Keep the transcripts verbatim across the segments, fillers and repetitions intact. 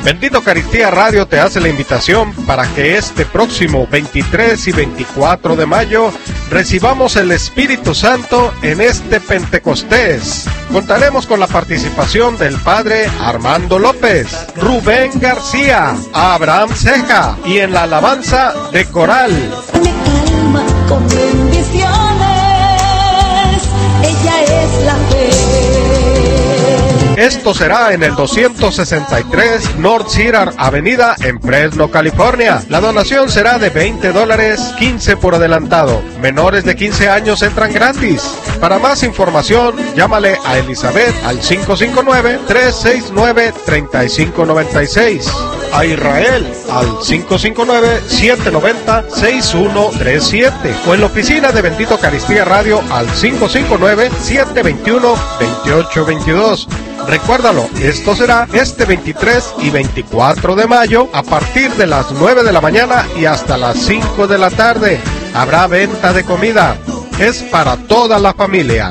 Bendita Eucaristía Radio te hace la invitación para que este próximo veintitrés y veinticuatro de mayo recibamos el Espíritu Santo en este Pentecostés. Contaremos con la participación del Padre Armando López, Rubén García, Abraham Ceja y en la alabanza de coral. Me calma con bendiciones, ella es la fe. Esto será en el doscientos sesenta y tres North Cedar Avenida en Fresno, California. La donación será de veinte dólares, quince por adelantado. Menores de quince años entran gratis. Para más información, llámale a Elizabeth al cinco cinco nueve, tres seis nueve, tres cinco nueve seis. A Israel al cinco cinco nueve, siete nueve cero, seis uno tres siete. O en la oficina de Bendita Eucaristía Radio al cinco cinco nueve, siete dos uno, dos ocho dos dos. Recuérdalo, esto será este veintitrés y veinticuatro de mayo a partir de las nueve de la mañana y hasta las cinco de la tarde. Habrá venta de comida. Es para toda la familia.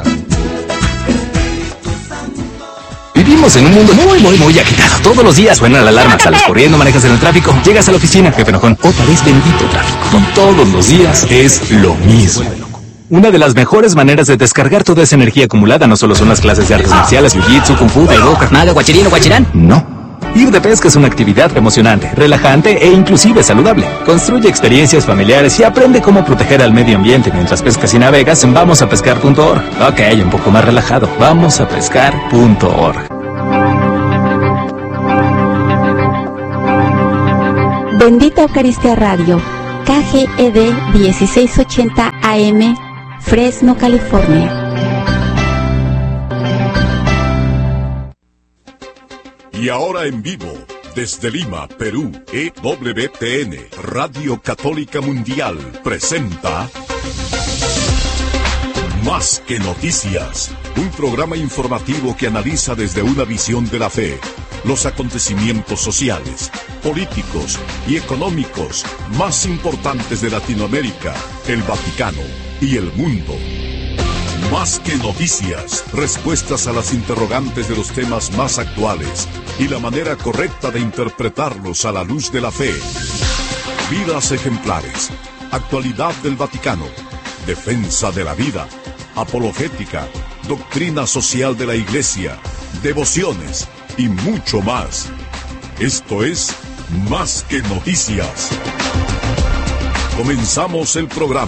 Vivimos en un mundo muy, muy, muy agitado. Todos los días suena la alarma, sales corriendo, manejas en el tráfico, llegas a la oficina, jefe enojón, otra vez bendito tráfico. Todos los días es lo mismo. Una de las mejores maneras de descargar toda esa energía acumulada no solo son las clases de artes marciales, jiu-jitsu, kung fu, taibo, karnada, guachirino, guachirán. No. Ir de pesca es una actividad emocionante, relajante e inclusive saludable. Construye experiencias familiares y aprende cómo proteger al medio ambiente mientras pescas y navegas en vamos a pescar punto org. Ok, un poco más relajado. vamos a pescar punto org. Bendita Eucaristía Radio, K G E D dieciséis ochenta A M, Fresno, California. Y ahora en vivo, desde Lima, Perú, E W T N, Radio Católica Mundial, presenta Más que Noticias, un programa informativo que analiza desde una visión de la fe los acontecimientos sociales, políticos y económicos más importantes de Latinoamérica, el Vaticano y el mundo. Más que noticias, respuestas a las interrogantes de los temas más actuales y la manera correcta de interpretarlos a la luz de la fe. Vidas ejemplares, actualidad del Vaticano, defensa de la vida, apologética, doctrina social de la Iglesia, devociones y mucho más. Esto es Más que Noticias. Comenzamos el programa.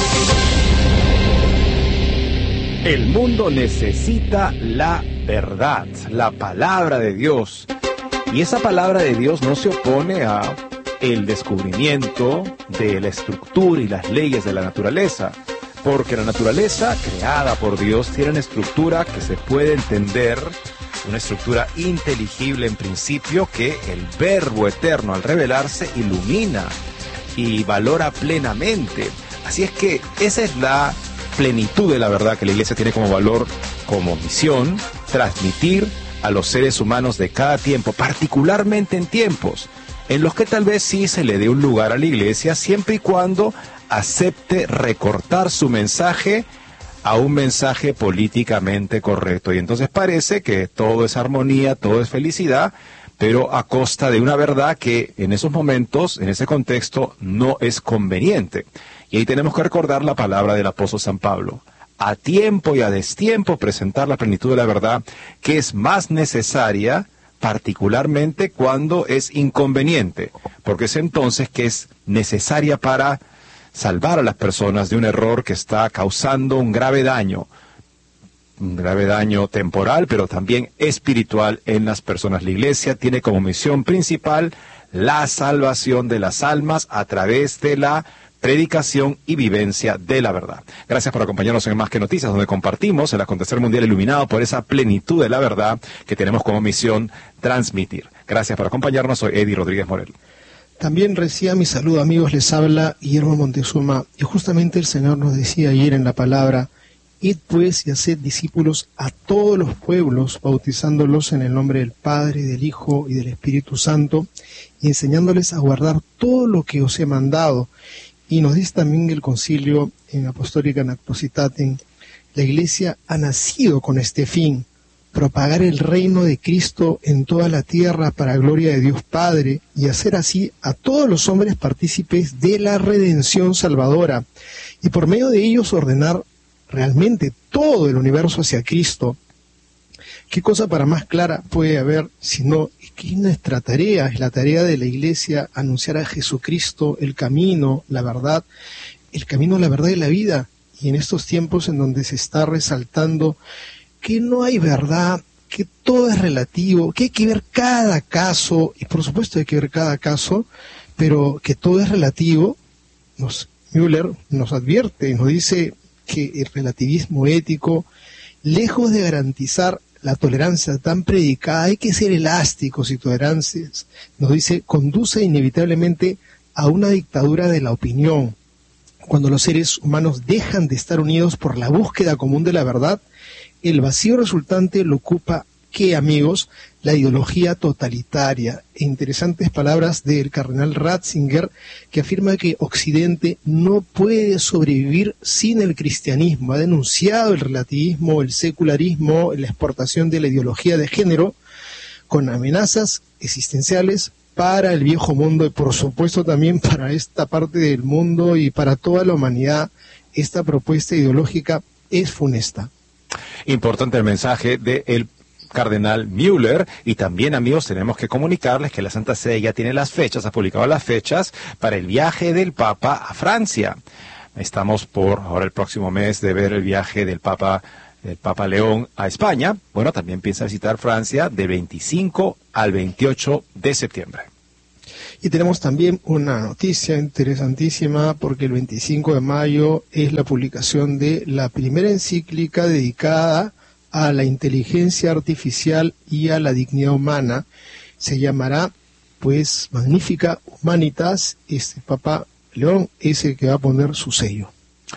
El mundo necesita la verdad, la palabra de Dios. Y esa palabra de Dios no se opone a el descubrimiento de la estructura y las leyes de la naturaleza, porque la naturaleza creada por Dios tiene una estructura que se puede entender, una estructura inteligible en principio, que el Verbo eterno al revelarse ilumina y valora plenamente. Así es que esa es la plenitud de la verdad que la Iglesia tiene como valor, como misión, transmitir a los seres humanos de cada tiempo, particularmente en tiempos en los que tal vez sí se le dé un lugar a la Iglesia, siempre y cuando acepte recortar su mensaje a un mensaje políticamente correcto. Y entonces parece que todo es armonía, todo es felicidad, pero a costa de una verdad que en esos momentos, en ese contexto, no es conveniente. Y ahí tenemos que recordar la palabra del apóstol San Pablo: a tiempo y a destiempo presentar la plenitud de la verdad, que es más necesaria, particularmente cuando es inconveniente, porque es entonces que es necesaria para salvar a las personas de un error que está causando un grave daño, un grave daño temporal, pero también espiritual en las personas. La Iglesia tiene como misión principal la salvación de las almas a través de la predicación y vivencia de la verdad. Gracias por acompañarnos en Más que Noticias, donde compartimos el acontecer mundial iluminado por esa plenitud de la verdad que tenemos como misión transmitir. Gracias por acompañarnos. Soy Eddie Rodríguez Morel. También reciba mi saludo, amigos. Les habla Guillermo Montezuma. Y justamente el Señor nos decía ayer en la palabra: id pues y haced discípulos a todos los pueblos, bautizándolos en el nombre del Padre, del Hijo y del Espíritu Santo, y enseñándoles a guardar todo lo que os he mandado. Y nos dice también el concilio en Apostólica Nactositatem: la Iglesia ha nacido con este fin, propagar el reino de Cristo en toda la tierra para gloria de Dios Padre, y hacer así a todos los hombres partícipes de la redención salvadora, y por medio de ellos ordenar realmente todo el universo hacia Cristo. ¿Qué cosa para más clara puede haber sino que nuestra tarea, es la tarea de la Iglesia, anunciar a Jesucristo el camino, la verdad, el camino, la verdad y la vida? Y en estos tiempos en donde se está resaltando que no hay verdad, que todo es relativo, que hay que ver cada caso, y por supuesto hay que ver cada caso, pero que todo es relativo, nos, Müller nos advierte y nos dice que el relativismo ético, lejos de garantizar la tolerancia tan predicada, hay que ser elásticos y tolerantes, nos dice, conduce inevitablemente a una dictadura de la opinión. Cuando los seres humanos dejan de estar unidos por la búsqueda común de la verdad, el vacío resultante lo ocupa, ¿qué, amigos? La ideología totalitaria. E interesantes palabras del cardenal Ratzinger, que afirma que Occidente no puede sobrevivir sin el cristianismo. Ha denunciado el relativismo, el secularismo, la exportación de la ideología de género, con amenazas existenciales para el viejo mundo y por supuesto también para esta parte del mundo y para toda la humanidad. Esta propuesta ideológica es funesta. Importante el mensaje del cardenal Müller, y también, amigos, tenemos que comunicarles que la Santa Sede ya tiene las fechas, ha publicado las fechas para el viaje del Papa a Francia. Estamos por ahora el próximo mes de ver el viaje del Papa del Papa León a España. Bueno, también piensa visitar Francia del veinticinco al veintiocho de septiembre. Y tenemos también una noticia interesantísima, porque el veinticinco de mayo es la publicación de la primera encíclica dedicada a la inteligencia artificial y a la dignidad humana. Se llamará, pues, Magnificat Humanitas. Este Papa León es el que va a poner su sello.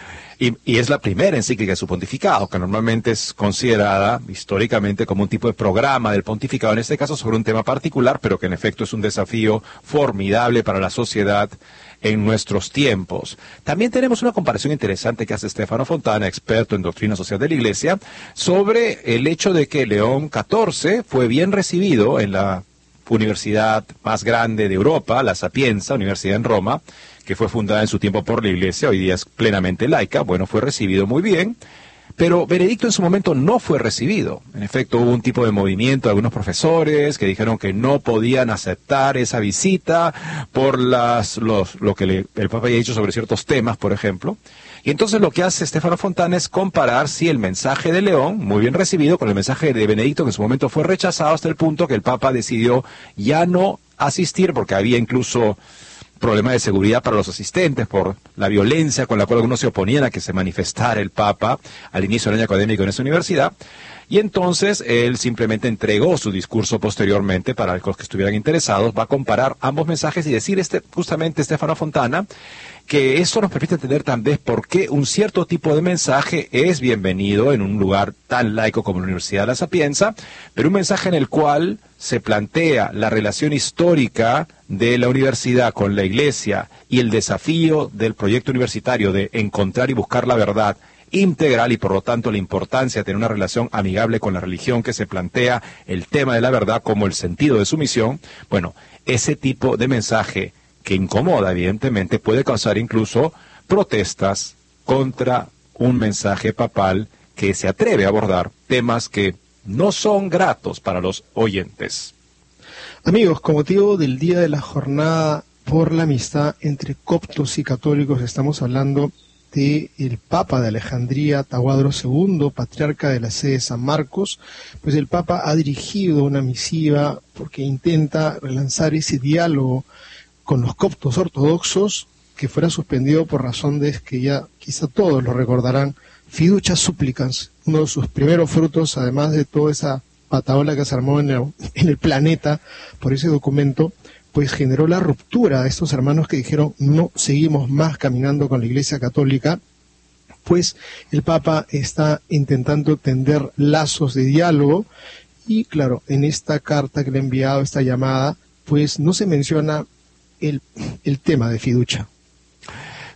Y, y es la primera encíclica de su pontificado, que normalmente es considerada históricamente como un tipo de programa del pontificado, en este caso sobre un tema particular, pero que en efecto es un desafío formidable para la sociedad en nuestros tiempos. También tenemos una comparación interesante que hace Stefano Fontana, experto en doctrina social de la Iglesia, sobre el hecho de que León catorce fue bien recibido en la universidad más grande de Europa, la Sapienza, universidad en Roma, que fue fundada en su tiempo por la Iglesia, hoy día es plenamente laica. Bueno, fue recibido muy bien, pero Benedicto en su momento no fue recibido. En efecto, hubo un tipo de movimiento de algunos profesores que dijeron que no podían aceptar esa visita por las, los, lo que le, el Papa había dicho sobre ciertos temas, por ejemplo. Y entonces lo que hace Stefano Fontana es comparar, sí, el mensaje de León, muy bien recibido, con el mensaje de Benedicto, que en su momento fue rechazado hasta el punto que el Papa decidió ya no asistir, porque había incluso problemas de seguridad para los asistentes por la violencia con la cual algunos se oponían a que se manifestara el Papa al inicio del año académico en esa universidad. Y entonces él simplemente entregó su discurso posteriormente para los que estuvieran interesados. Va a comparar ambos mensajes y decir este, justamente Stefano Fontana, que esto nos permite entender también por qué un cierto tipo de mensaje es bienvenido en un lugar tan laico como la Universidad de la Sapienza, pero un mensaje en el cual se plantea la relación histórica de la universidad con la Iglesia y el desafío del proyecto universitario de encontrar y buscar la verdad integral, y por lo tanto la importancia de tener una relación amigable con la religión, que se plantea el tema de la verdad como el sentido de su misión. Bueno, ese tipo de mensaje que incomoda, evidentemente, puede causar incluso protestas contra un mensaje papal que se atreve a abordar temas que no son gratos para los oyentes. Amigos, con motivo del Día de la Jornada por la Amistad entre Coptos y Católicos, estamos hablando de el Papa de Alejandría, Tahuadro segundo, patriarca de la sede de San Marcos. Pues el Papa ha dirigido una misiva porque intenta relanzar ese diálogo con los coptos ortodoxos, que fuera suspendido por razón de que ya quizá todos lo recordarán, Fiducia Supplicans, uno de sus primeros frutos, además de toda esa pataola que se armó en el, en el planeta por ese documento, pues generó la ruptura de estos hermanos que dijeron no seguimos más caminando con la Iglesia Católica. Pues el Papa está intentando tender lazos de diálogo y claro, en esta carta que le ha enviado, esta llamada, pues no se menciona el, el tema de fiducia.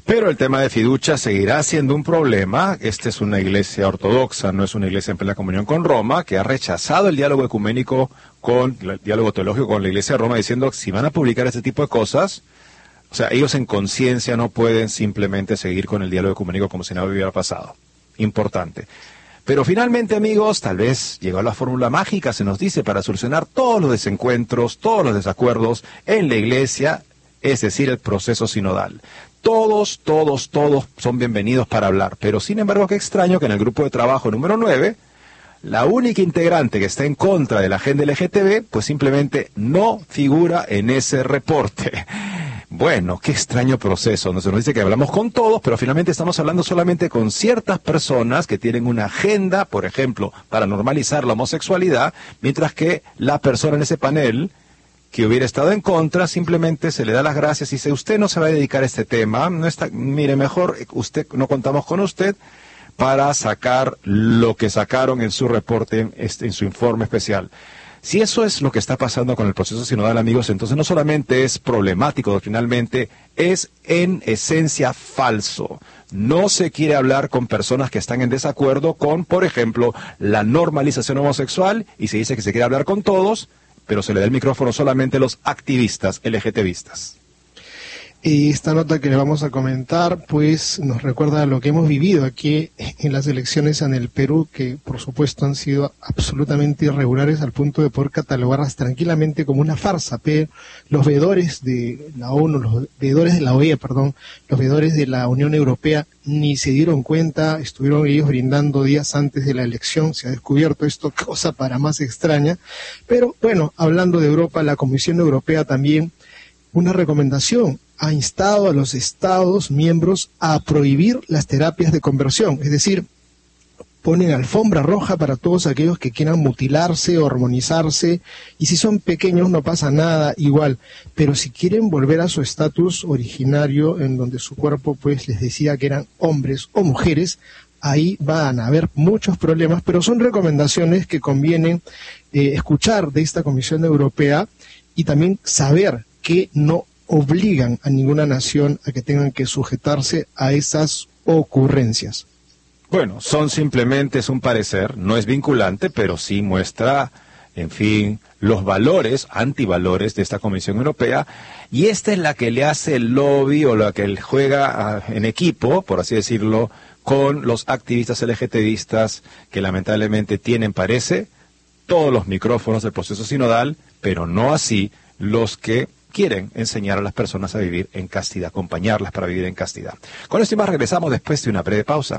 Pero el tema de fiducia seguirá siendo un problema. Esta es una iglesia ortodoxa, no es una iglesia en plena comunión con Roma, que ha rechazado el diálogo ecuménico con el diálogo teológico con la iglesia de Roma, diciendo que si van a publicar este tipo de cosas, o sea, ellos en conciencia no pueden simplemente seguir con el diálogo ecuménico como si nada hubiera pasado. Importante. Pero finalmente, amigos, tal vez llegó la fórmula mágica, se nos dice, para solucionar todos los desencuentros, todos los desacuerdos en la iglesia, es decir, el proceso sinodal. Todos, todos, todos son bienvenidos para hablar, pero sin embargo, qué extraño que en el grupo de trabajo número nueve, la única integrante que está en contra de la agenda L G T B, pues simplemente no figura en ese reporte. Bueno, qué extraño proceso. Nos dice que hablamos con todos, pero finalmente estamos hablando solamente con ciertas personas que tienen una agenda, por ejemplo, para normalizar la homosexualidad, mientras que la persona en ese panel que hubiera estado en contra, simplemente se le da las gracias y dice, usted no se va a dedicar a este tema, no está, mire, mejor usted, no contamos con usted para sacar lo que sacaron en su reporte, en su informe especial. Si eso es lo que está pasando con el proceso sinodal, amigos, entonces no solamente es problemático doctrinalmente, es en esencia falso. No se quiere hablar con personas que están en desacuerdo con, por ejemplo, la normalización homosexual, y se dice que se quiere hablar con todos, pero se le da el micrófono solamente a los activistas L G T bistas. Esta nota que le vamos a comentar, pues, nos recuerda lo que hemos vivido aquí en las elecciones en el Perú, que por supuesto han sido absolutamente irregulares al punto de poder catalogarlas tranquilamente como una farsa. Pero los veedores de la ONU, los veedores de la O E A, perdón, los veedores de la Unión Europea ni se dieron cuenta, estuvieron ellos brindando días antes de la elección, se ha descubierto esto, cosa para más extraña. Pero bueno, hablando de Europa, la Comisión Europea también, una recomendación, ha instado a los Estados miembros a prohibir las terapias de conversión, es decir, ponen alfombra roja para todos aquellos que quieran mutilarse, hormonizarse, y si son pequeños no pasa nada igual, pero si quieren volver a su estatus originario, en donde su cuerpo pues les decía que eran hombres o mujeres, ahí van a haber muchos problemas, pero son recomendaciones que conviene eh, escuchar de esta Comisión Europea y también saber que no obligan a ninguna nación a que tengan que sujetarse a esas ocurrencias. Bueno, son simplemente, es un parecer, no es vinculante, pero sí muestra, en fin, los valores, antivalores de esta Comisión Europea, y esta es la que le hace el lobby o la que juega uh, en equipo, por así decirlo, con los activistas L G T bistas que lamentablemente tienen, parece, todos los micrófonos del proceso sinodal, pero no así los que quieren enseñar a las personas a vivir en castidad, acompañarlas para vivir en castidad. Con esto y más regresamos después de una breve pausa.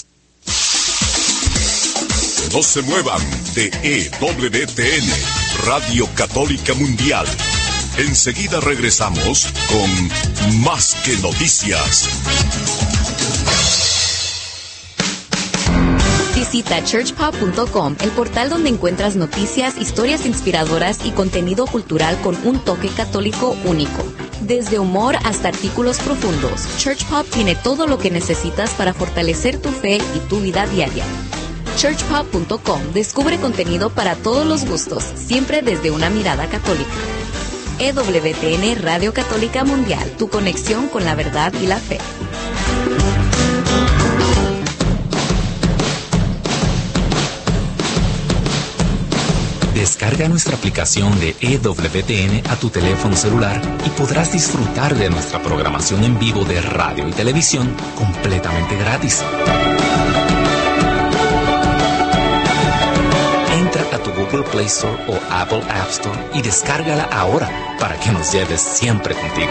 No se muevan de E W T N, Radio Católica Mundial. Enseguida regresamos con Más que Noticias. Visita church pop punto com, el portal donde encuentras noticias, historias inspiradoras y contenido cultural con un toque católico único. Desde humor hasta artículos profundos, Church Pop tiene todo lo que necesitas para fortalecer tu fe y tu vida diaria. church pop punto com descubre contenido para todos los gustos, siempre desde una mirada católica. E W T N Radio Católica Mundial, tu conexión con la verdad y la fe. Descarga nuestra aplicación de E W T N a tu teléfono celular y podrás disfrutar de nuestra programación en vivo de radio y televisión completamente gratis. Entra a tu Google Play Store o Apple App Store y descárgala ahora para que nos lleves siempre contigo.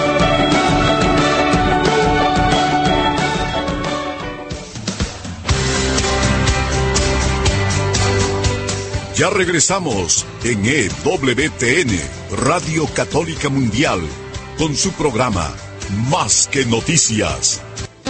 Ya regresamos en E W T N, Radio Católica Mundial, con su programa Más que Noticias.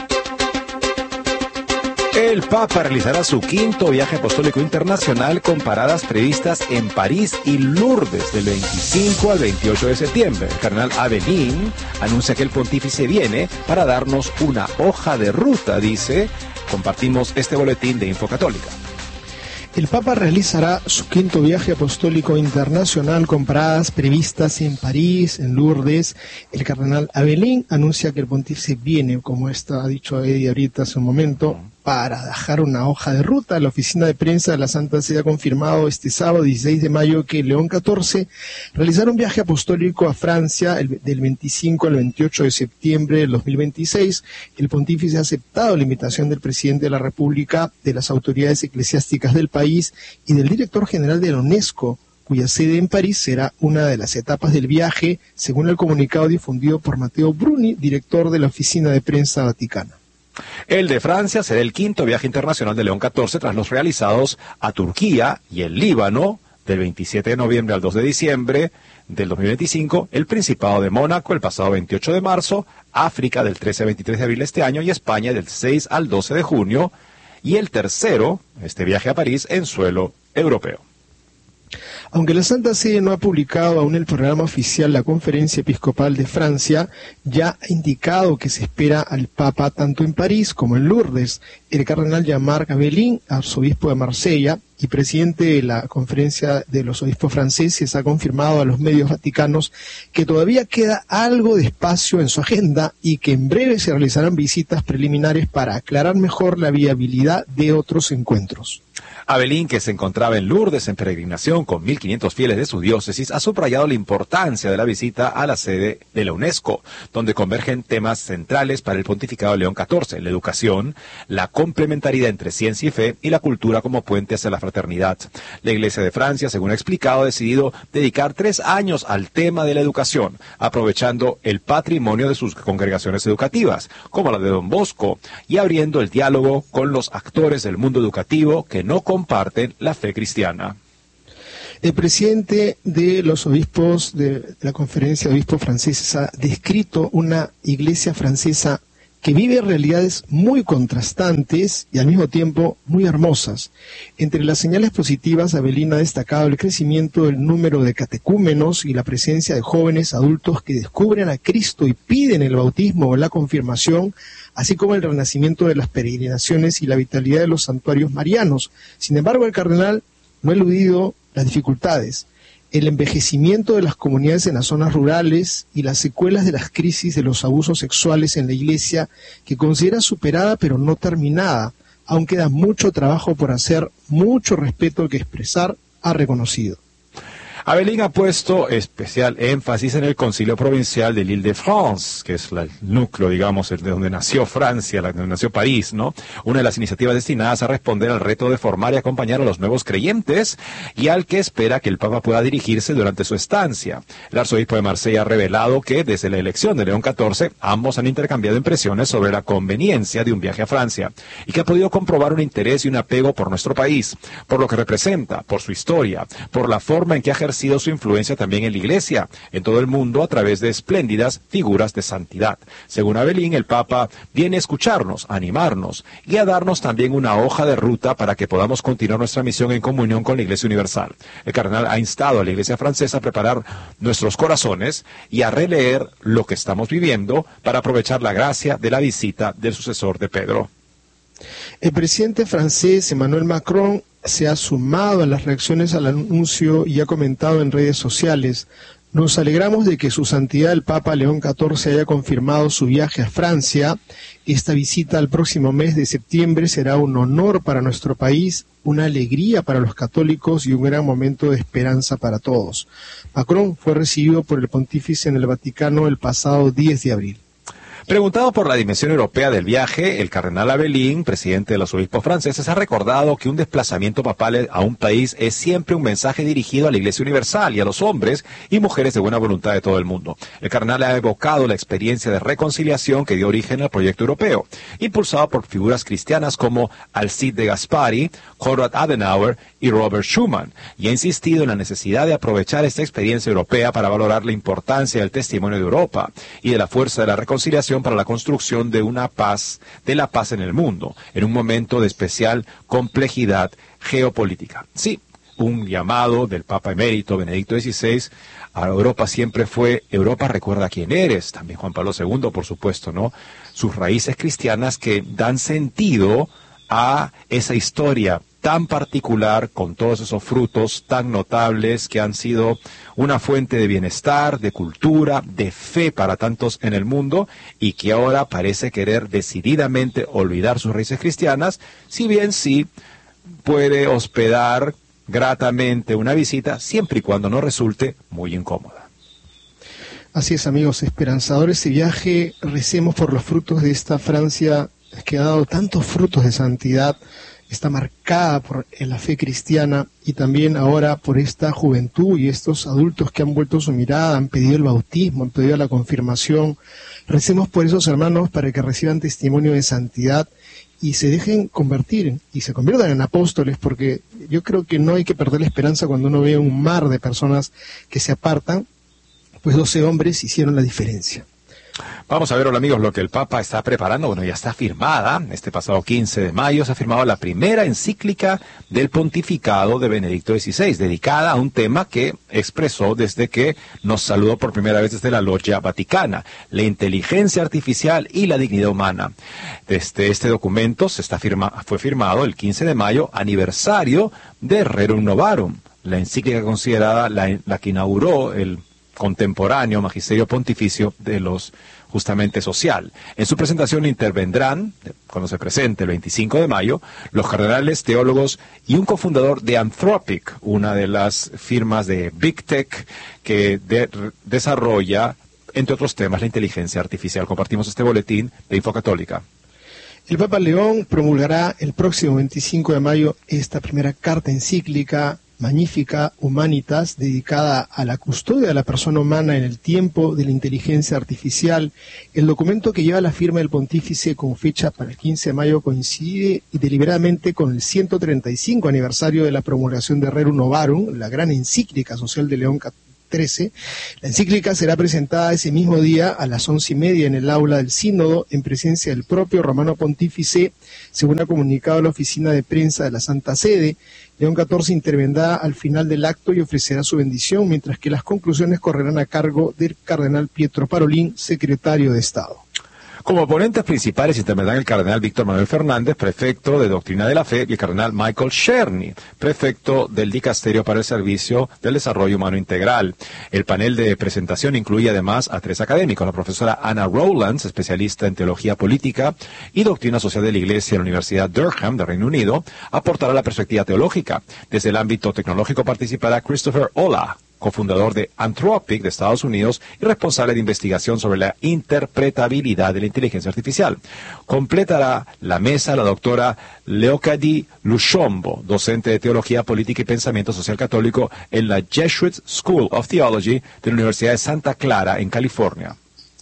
El Papa realizará su quinto viaje apostólico internacional con paradas previstas en París y Lourdes del veinticinco al veintiocho de septiembre. El cardenal Avelin anuncia que el pontífice viene para darnos una hoja de ruta, dice. Compartimos este boletín de Info Católica. El Papa realizará su quinto viaje apostólico internacional con paradas previstas en París, en Lourdes. El cardenal Abelín anuncia que el pontífice viene, como está, ha dicho Eddie ahorita hace un momento, para dejar una hoja de ruta. La oficina de prensa de la Santa Sede ha confirmado este sábado dieciséis de mayo que León catorce realizará un viaje apostólico a Francia el, del veinticinco al veintiocho de septiembre del dos mil veintiséis. El pontífice ha aceptado la invitación del presidente de la República, de las autoridades eclesiásticas del país y del director general de la UNESCO, cuya sede en París será una de las etapas del viaje, según el comunicado difundido por Matteo Bruni, director de la oficina de prensa vaticana. El de Francia será el quinto viaje internacional de León catorce tras los realizados a Turquía y el Líbano del veintisiete de noviembre al dos de diciembre del dos mil veinticinco, el Principado de Mónaco el pasado veintiocho de marzo, África del trece al veintitrés de abril de este año y España del seis al doce de junio, y el tercero, este viaje a París, en suelo europeo. Aunque la Santa Sede no ha publicado aún el programa oficial, la Conferencia Episcopal de Francia ya ha indicado que se espera al Papa tanto en París como en Lourdes. El cardenal Jean-Marc Abelín, arzobispo de Marsella y presidente de la Conferencia de los Obispos Franceses, ha confirmado a los medios vaticanos que todavía queda algo de espacio en su agenda y que en breve se realizarán visitas preliminares para aclarar mejor la viabilidad de otros encuentros. Abelín, que se encontraba en Lourdes en peregrinación con mil quinientos fieles de su diócesis, ha subrayado la importancia de la visita a la sede de la UNESCO, donde convergen temas centrales para el pontificado de León catorce, la educación, la complementariedad entre ciencia y fe y la cultura como puente hacia la fraternidad. La Iglesia de Francia, según ha explicado, ha decidido dedicar tres años al tema de la educación, aprovechando el patrimonio de sus congregaciones educativas, como la de Don Bosco, y abriendo el diálogo con los actores del mundo educativo que no comparten la fe cristiana. El presidente de los obispos de la Conferencia de Obispos Franceses ha descrito una iglesia francesa que vive realidades muy contrastantes y al mismo tiempo muy hermosas. Entre las señales positivas, Abelín ha destacado el crecimiento del número de catecúmenos y la presencia de jóvenes adultos que descubren a Cristo y piden el bautismo o la confirmación, así como el renacimiento de las peregrinaciones y la vitalidad de los santuarios marianos. Sin embargo, el cardenal no ha eludido las dificultades, el envejecimiento de las comunidades en las zonas rurales y las secuelas de las crisis de los abusos sexuales en la Iglesia, que considera superada pero no terminada. Aún queda mucho trabajo por hacer, mucho respeto que expresar, ha reconocido. Abelín ha puesto especial énfasis en el Concilio Provincial de l'Île-de-France, que es el núcleo, digamos, de donde nació Francia, donde nació París, ¿no? Una de las iniciativas destinadas a responder al reto de formar y acompañar a los nuevos creyentes y al que espera que el Papa pueda dirigirse durante su estancia. El arzobispo de Marsella ha revelado que desde la elección de León catorce, ambos han intercambiado impresiones sobre la conveniencia de un viaje a Francia y que ha podido comprobar un interés y un apego por nuestro país, por lo que representa, por su historia, por la forma en que ha ejercido sido su influencia también en la Iglesia, en todo el mundo, a través de espléndidas figuras de santidad. Según Abelín, el Papa viene a escucharnos, a animarnos y a darnos también una hoja de ruta para que podamos continuar nuestra misión en comunión con la Iglesia Universal. El cardenal ha instado a la Iglesia francesa a preparar nuestros corazones y a releer lo que estamos viviendo para aprovechar la gracia de la visita del sucesor de Pedro. El presidente francés Emmanuel Macron se ha sumado a las reacciones al anuncio y ha comentado en redes sociales: nos alegramos de que su santidad el Papa León catorce haya confirmado su viaje a Francia. Esta visita al próximo mes de septiembre será un honor para nuestro país, una alegría para los católicos y un gran momento de esperanza para todos. Macron fue recibido por el pontífice en el Vaticano el pasado diez de abril. Preguntado por la dimensión europea del viaje, el cardenal Abelín, presidente de los obispos franceses, ha recordado que un desplazamiento papal a un país es siempre un mensaje dirigido a la Iglesia Universal y a los hombres y mujeres de buena voluntad de todo el mundo. El cardenal ha evocado la experiencia de reconciliación que dio origen al proyecto europeo, impulsado por figuras cristianas como Alcide de Gasperi, Konrad Adenauer y Robert Schuman, y ha insistido en la necesidad de aprovechar esta experiencia europea para valorar la importancia del testimonio de Europa y de la fuerza de la reconciliación para la construcción de una paz, de la paz en el mundo, en un momento de especial complejidad geopolítica. Sí, un llamado del Papa Emérito Benedicto dieciséis a Europa siempre fue: Europa, recuerda quién eres. También Juan Pablo segundo, por supuesto, ¿no? Sus raíces cristianas que dan sentido a esa historia tan particular, con todos esos frutos tan notables que han sido una fuente de bienestar, de cultura, de fe para tantos en el mundo, y que ahora parece querer decididamente olvidar sus raíces cristianas, si bien sí puede hospedar gratamente una visita, siempre y cuando no resulte muy incómoda. Así es, amigos, esperanzador ese viaje. Recemos por los frutos de esta Francia que ha dado tantos frutos de santidad, está marcada por la fe cristiana, y también ahora por esta juventud y estos adultos que han vuelto su mirada, han pedido el bautismo, han pedido la confirmación. Recemos por esos hermanos para que reciban testimonio de santidad y se dejen convertir y se conviertan en apóstoles, porque yo creo que no hay que perder la esperanza cuando uno ve un mar de personas que se apartan, pues doce hombres hicieron la diferencia. Vamos a ver, hola amigos, lo que el Papa está preparando. Bueno, ya está firmada. Este pasado quince de mayo se ha firmado la primera encíclica del pontificado de Benedicto dieciséis, dedicada a un tema que expresó desde que nos saludó por primera vez desde la Logia Vaticana: la inteligencia artificial y la dignidad humana. Este, este documento se está firma, fue firmado el quince de mayo, aniversario de Rerum Novarum, la encíclica considerada la, la que inauguró el contemporáneo magisterio pontificio de los justamente social. En su presentación intervendrán, cuando se presente el veinticinco de mayo, los cardenales, teólogos y un cofundador de Anthropic, una de las firmas de Big Tech que de, desarrolla, entre otros temas, la inteligencia artificial. Compartimos este boletín de Infocatólica. El Papa León promulgará el próximo veinticinco de mayo esta primera carta encíclica Magnificat Humanitas, dedicada a la custodia de la persona humana en el tiempo de la inteligencia artificial. El documento, que lleva la firma del pontífice con fecha para el quince de mayo, coincide y deliberadamente con el ciento treinta y cinco aniversario de la promulgación de Rerum Novarum, la gran encíclica social de León trece. La encíclica será presentada ese mismo día a las once y media en el aula del sínodo, en presencia del propio romano pontífice, según ha comunicado la oficina de prensa de la Santa Sede. León catorce intervendrá al final del acto y ofrecerá su bendición, mientras que las conclusiones correrán a cargo del cardenal Pietro Parolin, secretario de Estado. Como ponentes principales intervendrán el cardenal Víctor Manuel Fernández, prefecto de Doctrina de la Fe, y el cardenal Michael Cherny, prefecto del Dicasterio para el Servicio del Desarrollo Humano Integral. El panel de presentación incluye además a tres académicos: la profesora Anna Rowlands, especialista en Teología Política y Doctrina Social de la Iglesia en la Universidad Durham de Reino Unido, aportará la perspectiva teológica. Desde el ámbito tecnológico participará Christopher Olah, cofundador de Anthropic de Estados Unidos y responsable de investigación sobre la interpretabilidad de la inteligencia artificial. Completará la mesa la doctora Leocadie Luchombo, docente de Teología Política y Pensamiento Social Católico en la Jesuit School of Theology de la Universidad de Santa Clara, en California.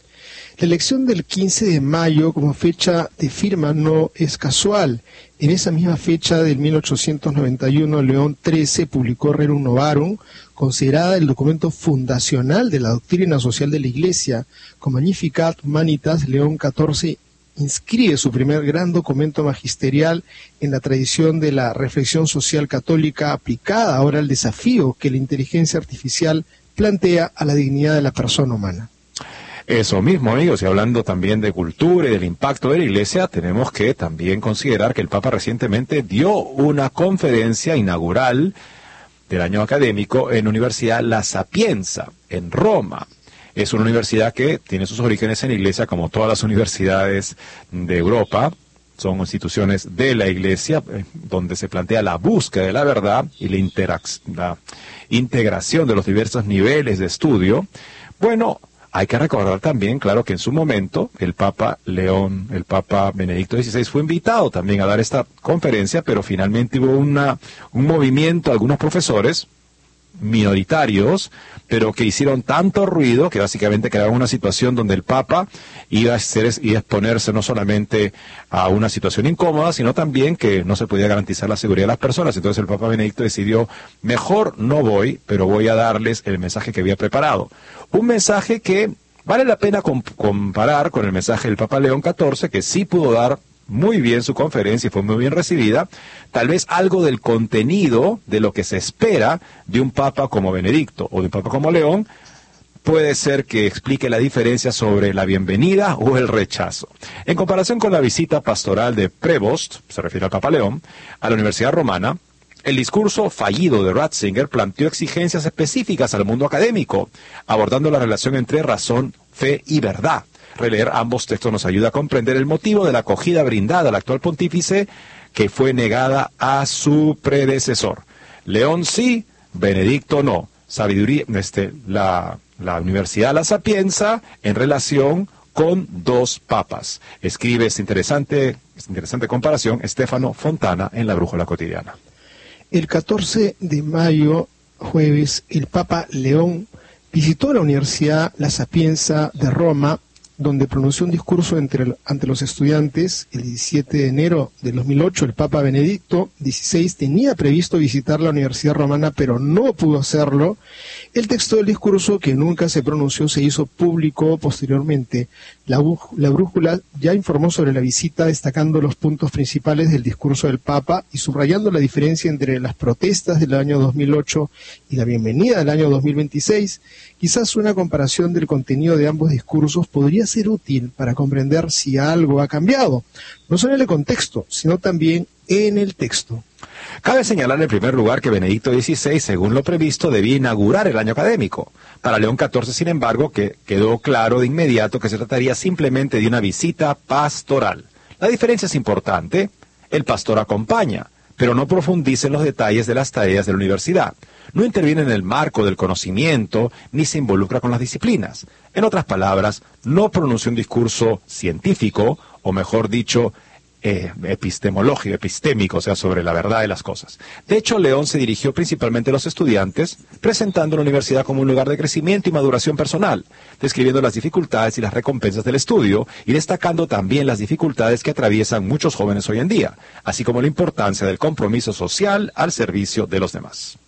La elección del quince de mayo como fecha de firma no es casual. En esa misma fecha del mil ochocientos noventa y uno, León trece publicó Rerum Novarum, considerada el documento fundacional de la doctrina social de la Iglesia. Con Magnificat Humanitas, León catorce inscribe su primer gran documento magisterial en la tradición de la reflexión social católica aplicada ahora al desafío que la inteligencia artificial plantea a la dignidad de la persona humana. Eso mismo, amigos, y hablando también de cultura y del impacto de la Iglesia, tenemos que también considerar que el Papa recientemente dio una conferencia inaugural del año académico en la Universidad La Sapienza, en Roma. Es una universidad que tiene sus orígenes en la Iglesia, como todas las universidades de Europa. Son instituciones de la Iglesia, eh, donde se plantea la búsqueda de la verdad y la, interac- la integración de los diversos niveles de estudio. Bueno, hay que recordar también, claro, que en su momento el Papa León, el Papa Benedicto dieciséis fue invitado también a dar esta conferencia, pero finalmente hubo una, un movimiento, algunos profesores minoritarios, pero que hicieron tanto ruido que básicamente crearon una situación donde el Papa iba a, ser, iba a exponerse no solamente a una situación incómoda, sino también que no se podía garantizar la seguridad de las personas. Entonces el Papa Benedicto decidió: mejor no voy, pero voy a darles el mensaje que había preparado. Un mensaje que vale la pena comp- comparar con el mensaje del Papa León catorce, que sí pudo dar muy bien su conferencia y fue muy bien recibida. Tal vez algo del contenido de lo que se espera de un Papa como Benedicto o de un Papa como León puede ser que explique la diferencia sobre la bienvenida o el rechazo. En comparación con la visita pastoral de Prevost, se refiere al Papa León, a la Universidad Romana, el discurso fallido de Ratzinger planteó exigencias específicas al mundo académico, abordando la relación entre razón, fe y verdad. Releer ambos textos nos ayuda a comprender el motivo de la acogida brindada al actual pontífice que fue negada a su predecesor. León sí, Benedicto no. Sabiduría, este, la, la Universidad La Sapienza en relación con dos papas. Escribe esta interesante, esta interesante comparación Stefano Fontana en La Brújula Cotidiana. El catorce de mayo, jueves, el Papa León visitó la Universidad La Sapienza de Roma, donde pronunció un discurso entre, ante los estudiantes. El diecisiete de enero de dos mil ocho, el Papa Benedicto dieciséis tenía previsto visitar la Universidad Romana, pero no pudo hacerlo. El texto del discurso, que nunca se pronunció, se hizo público posteriormente. La, la Brújula ya informó sobre la visita, destacando los puntos principales del discurso del Papa y subrayando la diferencia entre las protestas del año dos mil ocho y la bienvenida del año dos mil veintiséis. Quizás una comparación del contenido de ambos discursos podría ser útil para comprender si algo ha cambiado, no solo en el contexto, sino también en el texto. Cabe señalar en primer lugar que Benedicto dieciséis, según lo previsto, debía inaugurar el año académico. Para León catorce, sin embargo, que quedó claro de inmediato que se trataría simplemente de una visita pastoral. La diferencia es importante. El pastor acompaña, pero no profundiza en los detalles de las tareas de la universidad. No interviene en el marco del conocimiento, ni se involucra con las disciplinas. En otras palabras, no pronunció un discurso científico, o mejor dicho, eh, epistemológico, epistémico, o sea, sobre la verdad de las cosas. De hecho, León se dirigió principalmente a los estudiantes, presentando la universidad como un lugar de crecimiento y maduración personal, describiendo las dificultades y las recompensas del estudio, y destacando también las dificultades que atraviesan muchos jóvenes hoy en día, así como la importancia del compromiso social al servicio de los demás.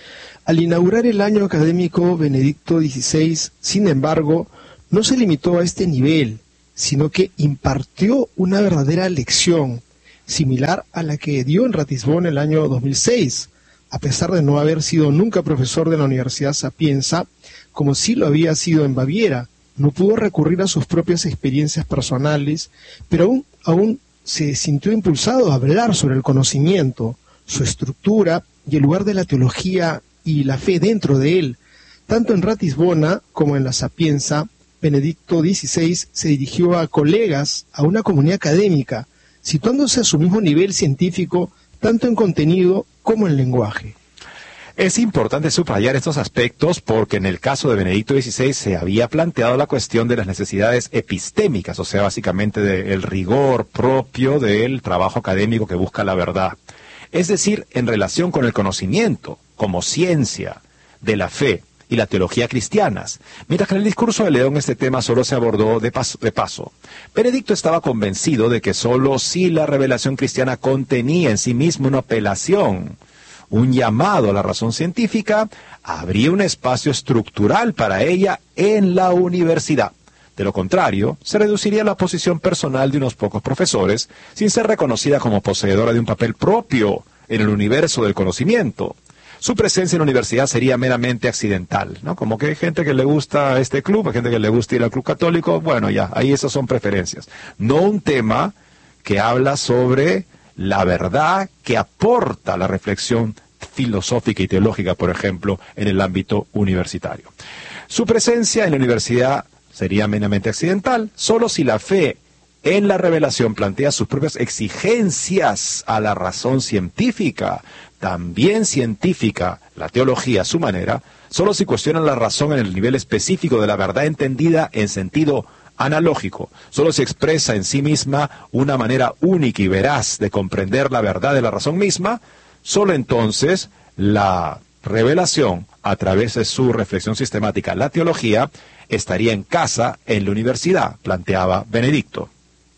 Al inaugurar el año académico, Benedicto dieciséis, sin embargo, no se limitó a este nivel, sino que impartió una verdadera lección, similar a la que dio en Ratisbona el año dos mil seis, a pesar de no haber sido nunca profesor de la Universidad Sapienza, como sí lo había sido en Baviera. No pudo recurrir a sus propias experiencias personales, pero aún, aún se sintió impulsado a hablar sobre el conocimiento, su estructura y el lugar de la teología y la fe dentro de él. Tanto en Ratisbona como en la Sapienza, Benedicto dieciséis se dirigió a colegas, a una comunidad académica, situándose a su mismo nivel científico, tanto en contenido como en lenguaje. Es importante subrayar estos aspectos porque en el caso de Benedicto dieciséis se había planteado la cuestión de las necesidades epistémicas, o sea, básicamente del rigor propio del trabajo académico que busca la verdad. Es decir, en relación con el conocimiento, como ciencia, de la fe y la teología cristianas, mientras que en el discurso de León este tema solo se abordó de paso, de paso. Benedicto estaba convencido de que solo si la revelación cristiana contenía en sí misma una apelación, un llamado a la razón científica, habría un espacio estructural para ella en la universidad. De lo contrario, se reduciría la posición personal de unos pocos profesores, sin ser reconocida como poseedora de un papel propio en el universo del conocimiento. Su presencia en la universidad sería meramente accidental, ¿no? Como que hay gente que le gusta este club, hay gente que le gusta ir al club católico, bueno, ya, ahí esas son preferencias. No un tema que habla sobre la verdad que aporta la reflexión filosófica y teológica, por ejemplo, en el ámbito universitario. Su presencia en la universidad sería meramente accidental, solo si la fe en la revelación plantea sus propias exigencias a la razón científica, también científica, la teología a su manera, solo si cuestionan la razón en el nivel específico de la verdad entendida en sentido analógico, solo si expresa en sí misma una manera única y veraz de comprender la verdad de la razón misma, solo entonces la revelación, a través de su reflexión sistemática, la teología, estaría en casa en la universidad, planteaba Benedicto.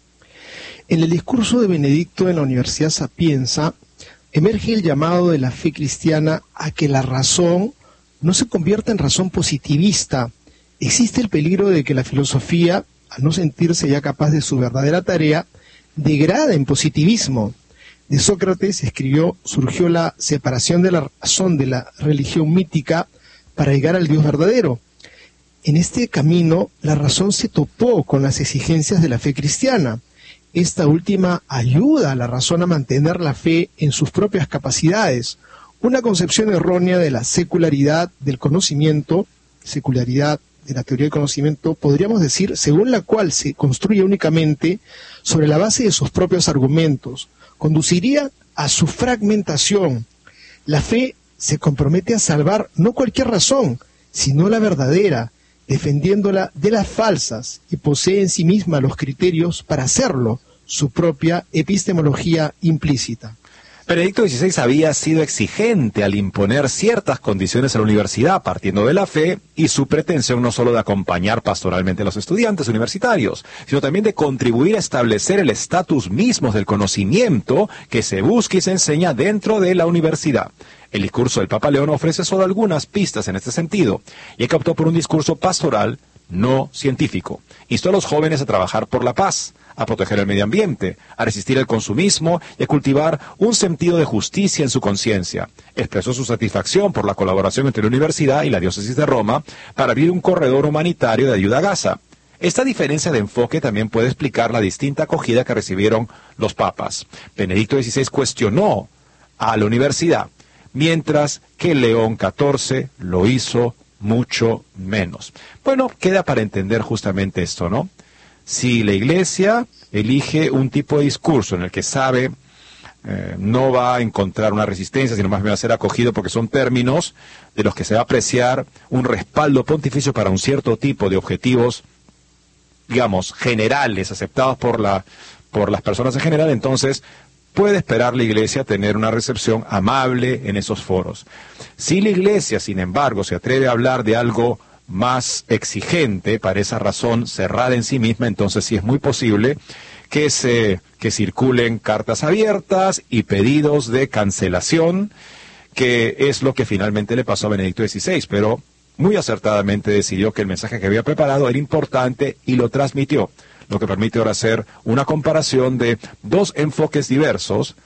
En el discurso de Benedicto en la Universidad Sapienza, emerge el llamado de la fe cristiana a que la razón no se convierta en razón positivista. Existe el peligro de que la filosofía, al no sentirse ya capaz de su verdadera tarea, degrada en positivismo. De Sócrates escribió: surgió la separación de la razón de la religión mítica para llegar al Dios verdadero. En este camino, la razón se topó con las exigencias de la fe cristiana. Esta última ayuda a la razón a mantener la fe en sus propias capacidades. Una concepción errónea de la secularidad del conocimiento, secularidad de la teoría del conocimiento, podríamos decir, según la cual se construye únicamente sobre la base de sus propios argumentos, conduciría a su fragmentación. La fe se compromete a salvar no cualquier razón, sino la verdadera, defendiéndola de las falsas, y posee en sí misma los criterios para hacerlo, su propia epistemología implícita. Benedicto dieciséis había sido exigente al imponer ciertas condiciones a la universidad, partiendo de la fe y su pretensión no solo de acompañar pastoralmente a los estudiantes universitarios, sino también de contribuir a establecer el estatus mismo del conocimiento que se busca y se enseña dentro de la universidad. El discurso del Papa León ofrece solo algunas pistas en este sentido, y que optó por un discurso pastoral no científico. Instó a los jóvenes a trabajar por la paz, a proteger el medio ambiente, a resistir el consumismo y a cultivar un sentido de justicia en su conciencia. Expresó su satisfacción por la colaboración entre la universidad y la diócesis de Roma para abrir un corredor humanitario de ayuda a Gaza. Esta diferencia de enfoque también puede explicar la distinta acogida que recibieron los papas. Benedicto dieciséis cuestionó a la universidad, mientras que León catorce lo hizo mucho menos. Bueno, queda para entender justamente esto, ¿no? Si la Iglesia elige un tipo de discurso en el que sabe eh, no va a encontrar una resistencia, sino más bien va a ser acogido porque son términos de los que se va a apreciar un respaldo pontificio para un cierto tipo de objetivos, digamos, generales, aceptados por la, por las personas en general, entonces puede esperar la Iglesia tener una recepción amable en esos foros. Si la Iglesia, sin embargo, se atreve a hablar de algo más exigente, para esa razón cerrada en sí misma, entonces sí es muy posible que se que circulen cartas abiertas y pedidos de cancelación, que es lo que finalmente le pasó a Benedicto dieciséis, pero muy acertadamente decidió que el mensaje que había preparado era importante y lo transmitió, lo que permite ahora hacer una comparación de dos enfoques diversos